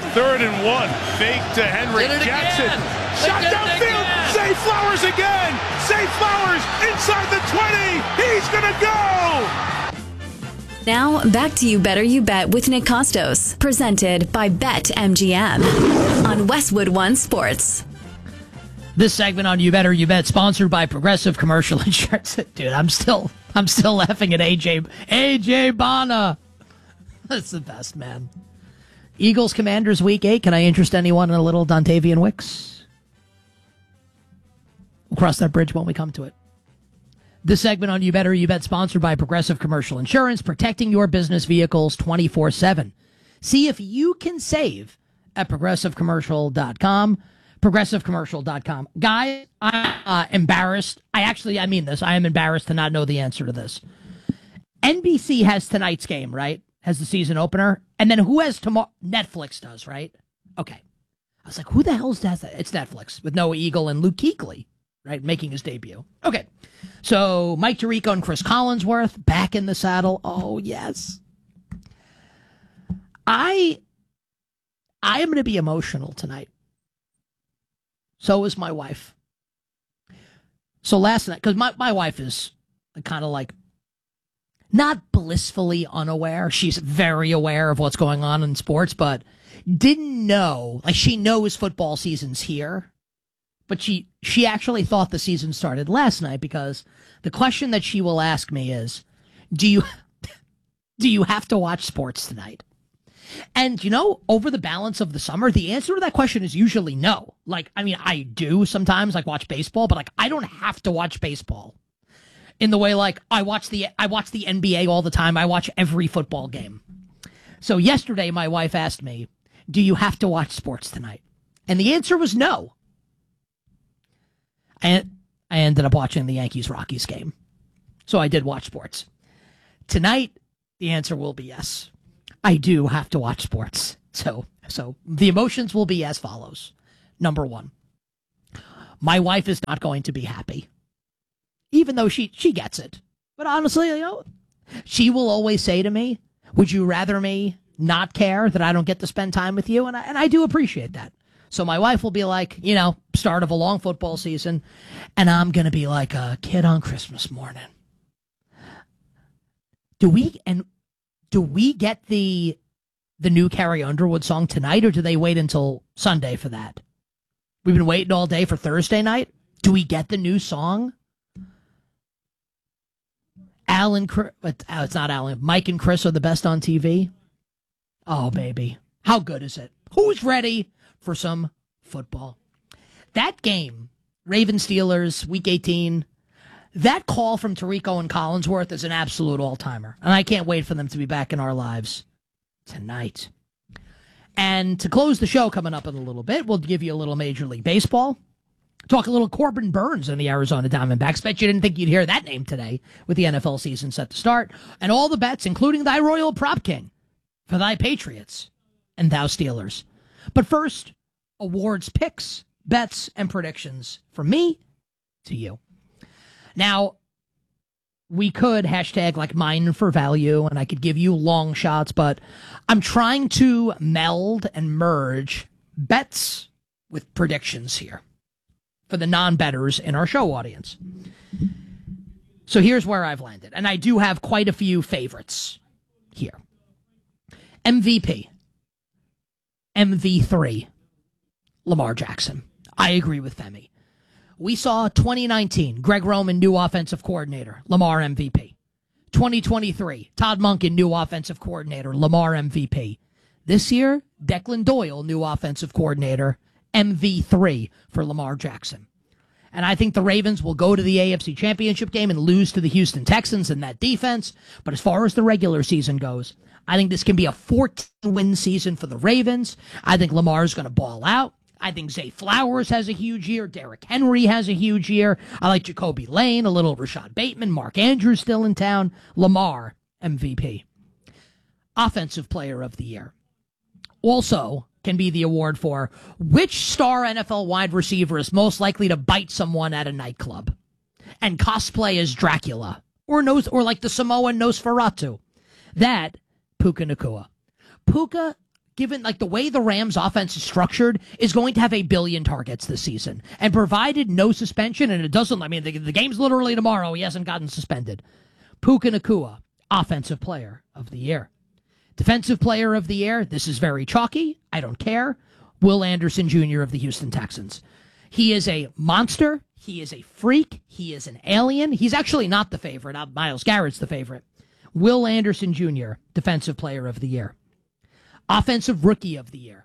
3rd and 1. Fake to Henry Jackson. Shot downfield. Zay Flowers again. Zay Flowers inside the 20. He's going to go. Now, back to You Better You Bet with Nick Costos, presented by BetMGM on Westwood One Sports. This segment on You Better You Bet, sponsored by Progressive Commercial Insurance. Dude, I'm still laughing at AJ Bana. That's the best, man. Eagles Commanders Week 8. Can I interest anyone in a little Dontavian Wicks? We'll cross that bridge when we come to it. This segment on You Better You Bet, sponsored by Progressive Commercial Insurance, protecting your business vehicles 24/7. See if you can save at progressivecommercial.com. progressivecommercial.com. Guys, I'm embarrassed. I mean this. I am embarrassed to not know the answer to this. NBC has tonight's game, right? Has the season opener. And then who has tomorrow? Netflix does, right? Okay. I was like, who the hell does that? It's Netflix with Noah Eagle and Luke Kuechly, right? Making his debut. Okay. So Mike Tirico and Chris Collinsworth back in the saddle. Oh, yes. I am going to be emotional tonight. So is my wife. So last night, because my wife is kind of like not blissfully unaware. She's very aware of what's going on in sports, but didn't know. Like, she knows football season's here, but she actually thought the season started last night, because the question that she will ask me is, do you have to watch sports tonight? And, over the balance of the summer, the answer to that question is usually no. Like, I mean, I do sometimes, like, watch baseball, but, like, I don't have to watch baseball in the way, like, I watch the NBA all the time. I watch every football game. So yesterday, my wife asked me, do you have to watch sports tonight? And the answer was no. I ended up watching the Yankees-Rockies game. So I did watch sports. Tonight, the answer will be yes. I do have to watch sports. So the emotions will be as follows. Number one, my wife is not going to be happy, even though she gets it. But honestly, she will always say to me, would you rather me not care that I don't get to spend time with you? And I do appreciate that. So my wife will be like, start of a long football season, and I'm going to be like a kid on Christmas morning. Do we get the new Carrie Underwood song tonight, or do they wait until Sunday for that? We've been waiting all day for Thursday night. Do we get the new song? It's not Alan. Mike and Chris are the best on TV. Oh, baby. How good is it? Who's ready for some football? That game, Ravens-Steelers, Week 18, that call from Tirico and Collinsworth is an absolute all-timer. And I can't wait for them to be back in our lives tonight. And to close the show coming up in a little bit, we'll give you a little Major League Baseball. Talk a little Corbin Burns and the Arizona Diamondbacks. Bet you didn't think you'd hear that name today with the NFL season set to start. And all the bets, including thy Royal Prop King for thy Patriots and thou Steelers. But first, awards, picks, bets, and predictions from me to you. Now, we could hashtag like mine for value, and I could give you long shots, but I'm trying to meld and merge bets with predictions here for the non-bettors in our show audience. So here's where I've landed, and I do have quite a few favorites here. MVP. MV3. Lamar Jackson. I agree with Femi. We saw 2019, Greg Roman, new offensive coordinator, Lamar MVP. 2023, Todd Monken, new offensive coordinator, Lamar MVP. This year, Declan Doyle, new offensive coordinator, MV3 for Lamar Jackson. And I think the Ravens will go to the AFC Championship game and lose to the Houston Texans in that defense. But as far as the regular season goes, I think this can be a 14-win season for the Ravens. I think Lamar's going to ball out. I think Zay Flowers has a huge year. Derrick Henry has a huge year. I like Jacoby Lane, a little Rashad Bateman. Mark Andrews still in town. Lamar, MVP. Offensive Player of the Year. Also can be the award for which star NFL wide receiver is most likely to bite someone at a nightclub and cosplay as Dracula or like the Samoan Nosferatu. That, Puka Nacua. Puka given like the way the Rams offense is structured, is going to have 1 billion targets this season. And provided no suspension, and it doesn't, I mean, the game's literally tomorrow. He hasn't gotten suspended. Puka Nacua, Offensive Player of the Year. Defensive Player of the Year, this is very chalky. I don't care. Will Anderson Jr. of the Houston Texans. He is a monster. He is a freak. He is an alien. He's actually not the favorite. Myles Garrett's the favorite. Will Anderson Jr., Defensive Player of the Year. Offensive Rookie of the Year.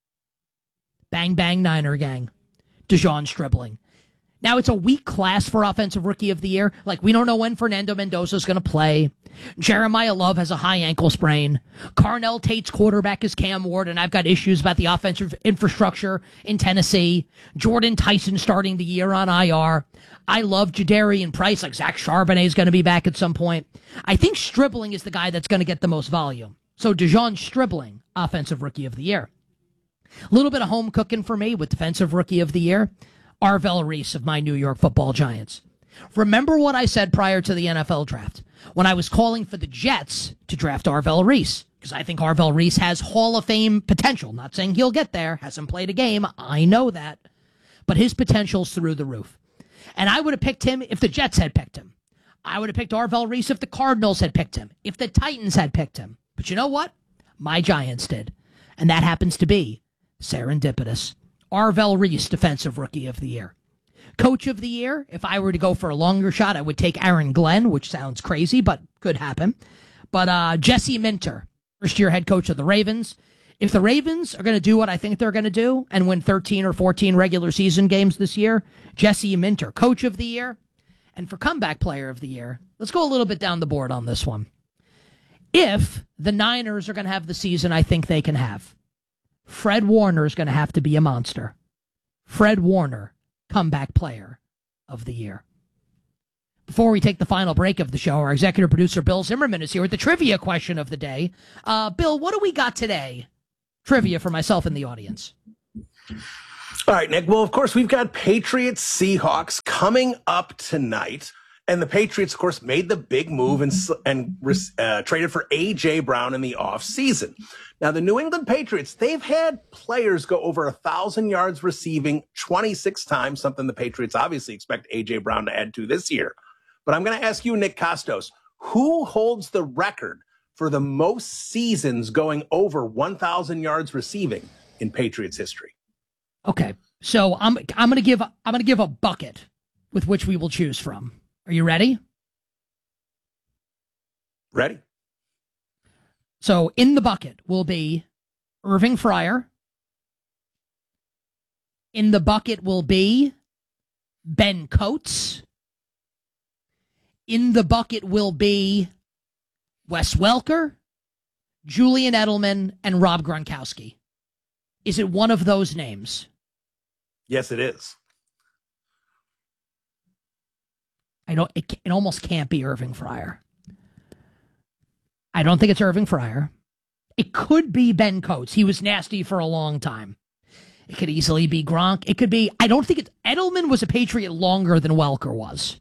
Bang Bang Niner Gang. DeJon Stribling. Now, it's a weak class for Offensive Rookie of the Year. Like, we don't know when Fernando Mendoza is going to play. Jeremiah Love has a high ankle sprain. Carnell Tate's quarterback is Cam Ward, and I've got issues about the offensive infrastructure in Tennessee. Jordan Tyson starting the year on IR. I love Jadarian Price. Like, Zach Charbonnet is going to be back at some point. I think Stribling is the guy that's going to get the most volume. So, DeJon Stribling, Offensive Rookie of the Year. A little bit of home cooking for me with Defensive Rookie of the Year. Arvell Reese of my New York Football Giants. Remember what I said prior to the NFL draft when I was calling for the Jets to draft Arvell Reese, because I think Arvell Reese has Hall of Fame potential. Not saying he'll get there, hasn't played a game, I know that, but his potential's through the roof. And I would have picked him if the Jets had picked him. I would have picked Arvell Reese if the Cardinals had picked him, if the Titans had picked him. But you know what? My Giants did. And that happens to be serendipitous. Arvell Reese, Defensive Rookie of the Year. Coach of the Year, if I were to go for a longer shot, I would take Aaron Glenn, which sounds crazy, but could happen. But Jesse Minter, first-year head coach of the Ravens. If the Ravens are going to do what I think they're going to do and win 13 or 14 regular season games this year, Jesse Minter, Coach of the Year. And for Comeback Player of the Year, let's go a little bit down the board on this one. If the Niners are going to have the season I think they can have, Fred Warner is going to have to be a monster. Fred Warner, Comeback Player of the Year. Before we take the final break of the show, our executive producer, Bill Zimmerman, is here with the trivia question of the day. Bill, what do we got today? Trivia for myself and the audience. All right, Nick. Well, of course, we've got Patriots Seahawks coming up tonight. And the Patriots, of course, made the big move and traded for A.J. Brown in the offseason. Now, the New England Patriots, they've had players go over 1,000 yards receiving 26 times, something the Patriots obviously expect A.J. Brown to add to this year. But I'm going to ask you, Nick Kostos, who holds the record for the most seasons going over 1,000 yards receiving in Patriots history? Okay, so I'm going to give a bucket with which we will choose from. Are you ready? Ready. So in the bucket will be Irving Fryer. In the bucket will be Ben Coates. In the bucket will be Wes Welker, Julian Edelman, and Rob Gronkowski. Is it one of those names? Yes, it is. It almost can't be Irving Fryer. I don't think it's Irving Fryer. It could be Ben Coates. He was nasty for a long time. It could easily be Gronk. It could be, I don't think it's, Edelman was a Patriot longer than Welker was.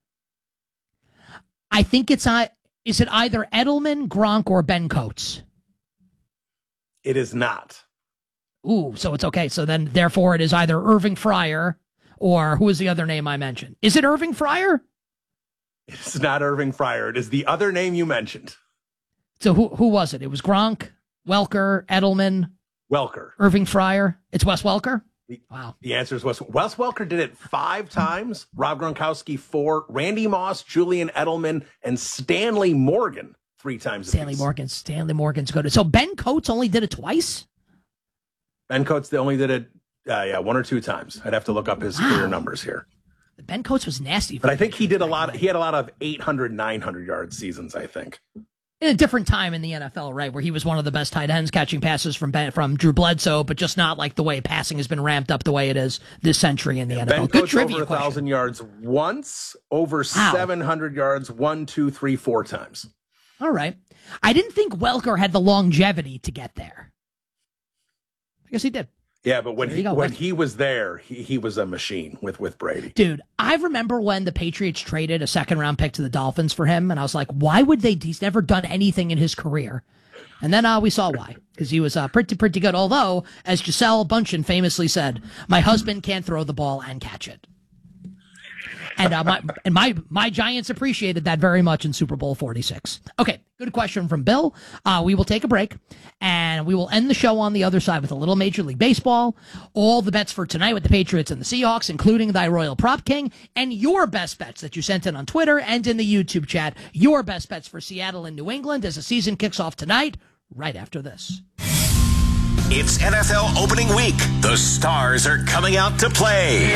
I think is it either Edelman, Gronk, or Ben Coates? It is not. Ooh, so it's okay. So then, therefore, it is either Irving Fryer or who is the other name I mentioned? Is it Irving Fryer? It's not Irving Fryer. It is the other name you mentioned. So who was it? It was Gronk, Welker, Edelman, Welker, Irving Fryer. It's Wes Welker. Wow. The answer is Wes Welker did it 5 times. Rob Gronkowski 4. Randy Moss, Julian Edelman, and Stanley Morgan 3 times. Stanley Morgan's good. So Ben Coates only did it twice. Ben Coates only did it, 1 or 2 times. I'd have to look up his career numbers here. Ben Coates was nasty. But I think he did a lot. He had a lot of 800, 900 yard seasons, I think. In a different time in the NFL, right, where he was one of the best tight ends catching passes from Drew Bledsoe, but just not like the way passing has been ramped up the way it is this century in the NFL. Ben Good Coates trivia over 1,000 yards once, over 700 yards 1, 2, 3, 4 times. All right. I didn't think Welker had the longevity to get there. I guess he did. Yeah, but when he was there, he was a machine with Brady. Dude, I remember when the Patriots traded a second-round pick to the Dolphins for him, and I was like, why would they? He's never done anything in his career. And then we saw why, because he was pretty good. Although, as Gisele Bundchen famously said, my husband can't throw the ball and catch it. And my Giants appreciated that very much in Super Bowl 46. Okay, good question from Bill. We will take a break, and we will end the show on the other side with a little Major League Baseball, all the bets for tonight with the Patriots and the Seahawks, including thy Royal Prop King, and your best bets that you sent in on Twitter and in the YouTube chat. Your best bets for Seattle and New England as the season kicks off tonight, right after this. It's NFL opening week. The stars are coming out to play.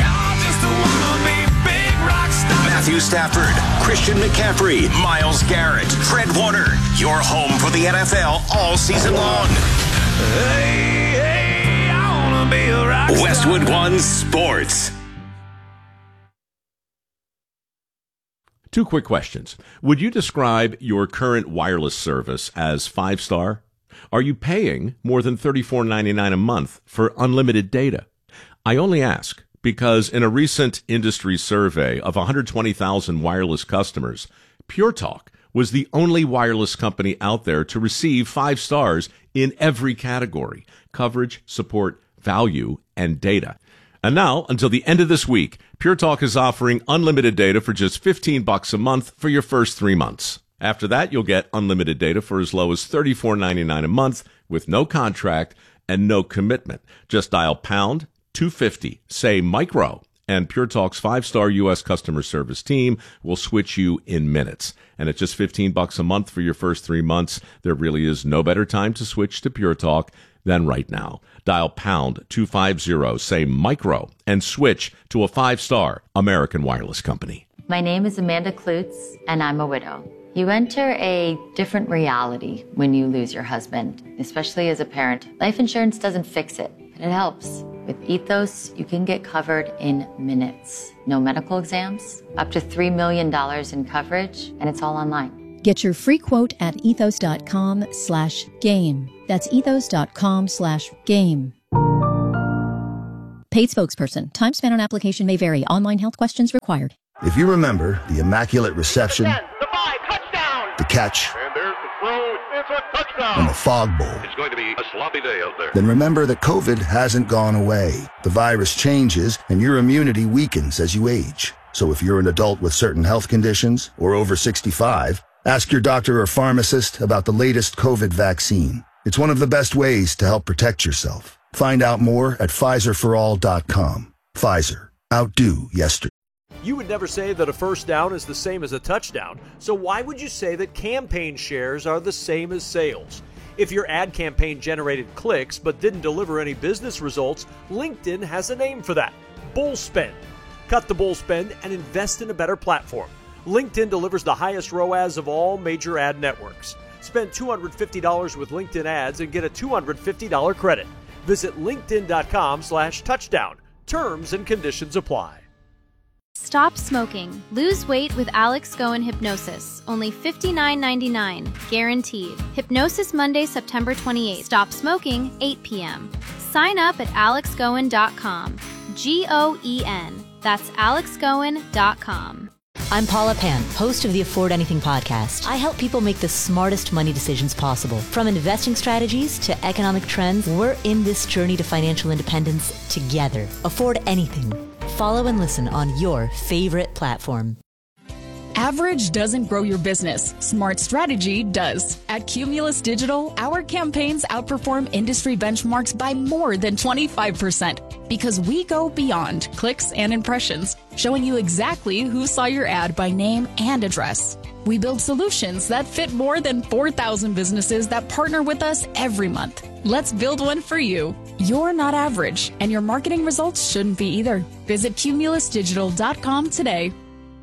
Matthew Stafford, Christian McCaffrey, Myles Garrett, Fred Warner. Your home for the NFL all season long. Hey, I wanna be a rock star. Westwood One Sports. Two quick questions. Would you describe your current wireless service as 5-star? Are you paying more than $34.99 a month for unlimited data? I only ask because in a recent industry survey of 120,000 wireless customers, Pure Talk was the only wireless company out there to receive 5 stars in every category: coverage, support, value, and data. And now, until the end of this week, Pure Talk is offering unlimited data for just $15 a month for your first 3 months. After that, you'll get unlimited data for as low as $34.99 a month with no contract and no commitment. Just dial pound 250, say micro, and Pure Talk's 5-star U.S. customer service team will switch you in minutes. And at just $15 a month for your first 3 months, there really is no better time to switch to Pure Talk than right now. Dial pound 250, say micro, and switch to a 5-star American wireless company. My name is Amanda Klutz, and I'm a widow. You enter a different reality when you lose your husband, especially as a parent. Life insurance doesn't fix it, but it helps. With Ethos, you can get covered in minutes. No medical exams, up to $3 million in coverage, and it's all online. Get your free quote at ethos.com/game. That's ethos.com/game. Paid spokesperson. Time spent on application may vary. Online health questions required. If you remember the immaculate reception, 10, the 5, touchdown, the catch, and there's the throw, it's a touchdown, and the fog bowl, it's going to be a sloppy day out there. Then remember that COVID hasn't gone away. The virus changes, and your immunity weakens as you age. So if you're an adult with certain health conditions or over 65, ask your doctor or pharmacist about the latest COVID vaccine. It's one of the best ways to help protect yourself. Find out more at PfizerForAll.com. Pfizer. Outdo yesterday. You would never say that a first down is the same as a touchdown, so why would you say that campaign shares are the same as sales? If your ad campaign generated clicks but didn't deliver any business results, LinkedIn has a name for that: bull spend. Cut the bull spend and invest in a better platform. LinkedIn delivers the highest ROAS of all major ad networks. Spend $250 with LinkedIn ads and get a $250 credit. Visit linkedin.com/touchdown. Terms and conditions apply. Stop smoking. Lose weight with Alex Goen Hypnosis. Only $59.99. Guaranteed. Hypnosis Monday, September 28th. Stop smoking, 8 p.m. Sign up at alexgoen.com. Goen. That's alexgoen.com. I'm Paula Pan, host of the Afford Anything podcast. I help people make the smartest money decisions possible. From investing strategies to economic trends, we're in this journey to financial independence together. Afford Anything. Follow and listen on your favorite platform. Average doesn't grow your business. Smart strategy does. At Cumulus Digital, our campaigns outperform industry benchmarks by more than 25% because we go beyond clicks and impressions, showing you exactly who saw your ad by name and address. We build solutions that fit more than 4,000 businesses that partner with us every month. Let's build one for you. You're not average, and your marketing results shouldn't be either. Visit cumulusdigital.com today.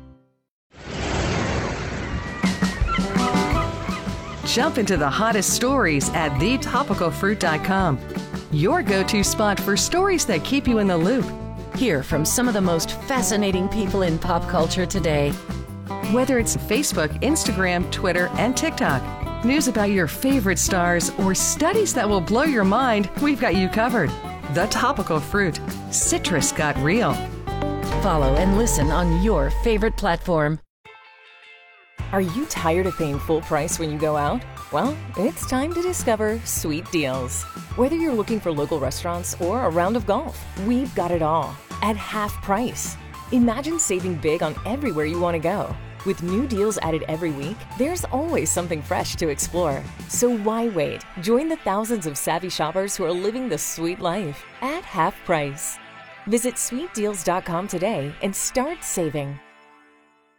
Jump into the hottest stories at thetopicalfruit.com. Your go-to spot for stories that keep you in the loop. Hear from some of the most fascinating people in pop culture today. Whether it's Facebook, Instagram, Twitter, and TikTok, news about your favorite stars, or studies that will blow your mind, we've got you covered. The Topical Fruit. Citrus got real. Follow and listen on your favorite platform. Are you tired of paying full price when you go out? Well, it's time to discover Sweet Deals. Whether you're looking for local restaurants or a round of golf, we've got it all at half price. Imagine saving big on everywhere you want to go. With new deals added every week, there's always something fresh to explore. So why wait? Join the thousands of savvy shoppers who are living the sweet life at half price. Visit sweetdeals.com today and start saving.